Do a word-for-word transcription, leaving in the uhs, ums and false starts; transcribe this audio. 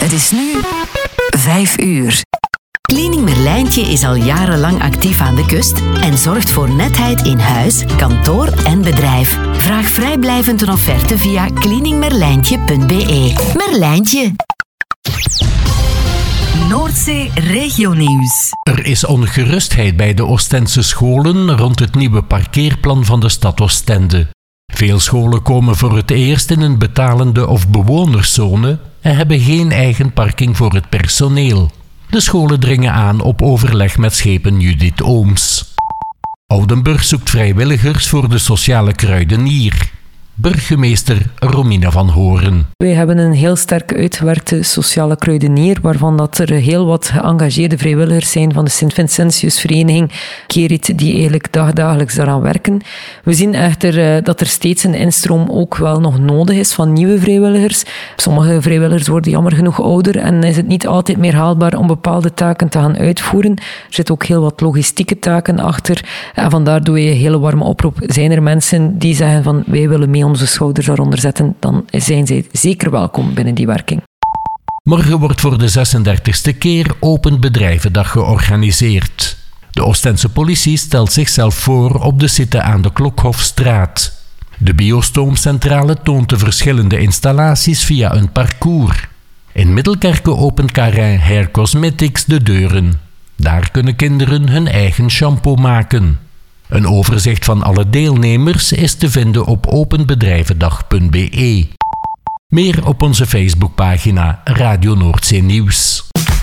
Het is nu vijf uur. Cleaning Merlijntje is al jarenlang actief aan de kust en zorgt voor netheid in huis, kantoor en bedrijf. Vraag vrijblijvend een offerte via cleaning merlijntje punt b e. Merlijntje. Noordzee Regionieuws. Er is ongerustheid bij de Oostense scholen rond het nieuwe parkeerplan van de stad Oostende. Veel scholen komen voor het eerst in een betalende of bewonerszone en hebben geen eigen parking voor het personeel. De scholen dringen aan op overleg met schepen Judith Ooms. Oudenburg zoekt vrijwilligers voor de sociale kruidenier. Burgemeester Romina van Horen. Wij hebben een heel sterk uitgewerkte sociale kruidenier, waarvan dat er heel wat geëngageerde vrijwilligers zijn van de Sint-Vincentiusvereniging Kerit, die eigenlijk dagdagelijks daaraan werken. We zien echter dat er steeds een instroom ook wel nog nodig is van nieuwe vrijwilligers. Sommige vrijwilligers worden jammer genoeg ouder en is het niet altijd meer haalbaar om bepaalde taken te gaan uitvoeren. Er zitten ook heel wat logistieke taken achter en vandaar doe je een hele warme oproep. Zijn er mensen die zeggen van wij willen mee onze schouders daaronder zetten, dan zijn zij zeker welkom binnen die werking. Morgen wordt voor de zesendertigste keer Open Bedrijvendag georganiseerd. De Oostense politie stelt zichzelf voor op de site aan de Klokhofstraat. De biostoomcentrale toont de verschillende installaties via een parcours. In Middelkerke opent Carin Hair Cosmetics de deuren. Daar kunnen kinderen hun eigen shampoo maken. Een overzicht van alle deelnemers is te vinden op openbedrijvendag punt b e. Meer op onze Facebookpagina Radio Noordzee Nieuws.